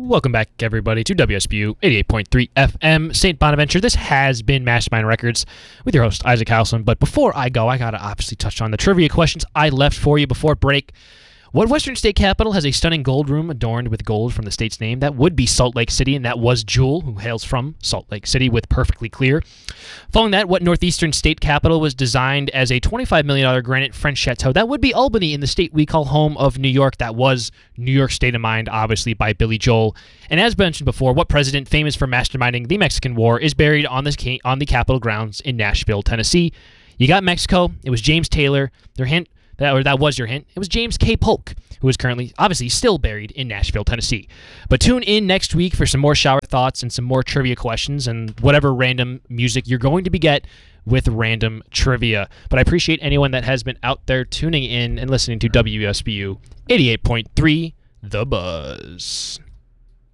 Welcome back, everybody, to WSBU 88.3 FM, St. Bonaventure. This has been Mastermind Records with your host, Isaac Howson. But before I go, I got to obviously touch on the trivia questions I left for you before break. What Western state capital has a stunning gold room adorned with gold from the state's name? That would be Salt Lake City, and that was Jewel, who hails from Salt Lake City with Perfectly Clear. Following that, what northeastern state capital was designed as a $25 million granite French chateau? That would be Albany, in the state we call home of New York. That was New York State of Mind, obviously, by Billy Joel. And as mentioned before, what president famous for masterminding the Mexican War is buried on the Capitol grounds in Nashville, Tennessee? You got Mexico. It was James Taylor. That was your hint. It was James K. Polk, who is currently, obviously, still buried in Nashville, Tennessee. But tune in next week for some more shower thoughts and some more trivia questions and whatever random music you're going to get with random trivia. But I appreciate anyone that has been out there tuning in and listening to WSBU 88.3 The Buzz.